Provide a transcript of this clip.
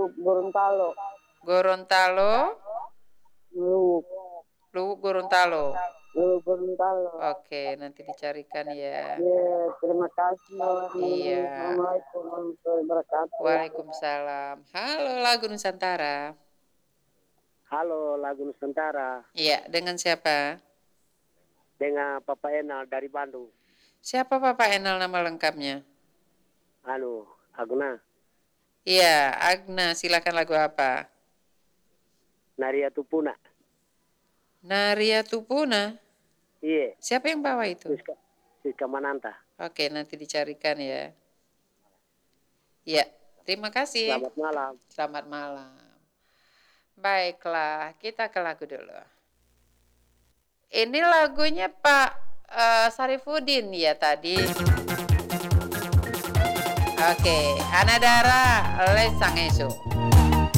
Gorontalo. Gorontalo. Luwuk. Luwuk Gorontalo. Luwuk Gorontalo. Oke, nanti dicarikan ya. Ya, terima kasih. Iya. Assalamualaikum warahmatullahi wabarakatuh. Waalaikumsalam. Halo Lagu Nusantara. Halo, Lagu Nusantara. Iya, dengan siapa? Dengan Papa Enal dari Bandung. Siapa Papa Enal nama lengkapnya? Agna. Iya, Agna. Silakan lagu apa? Naria Tupuna. Naria Tupuna. Iya. Siapa yang bawa itu? Siska Mananta. Oke, nanti dicarikan ya. Ya, terima kasih. Selamat malam. Selamat malam. Baiklah, kita ke lagu dulu. Ini lagunya Pak Sarifudin ya tadi. Oke, Anadara Lesangesu.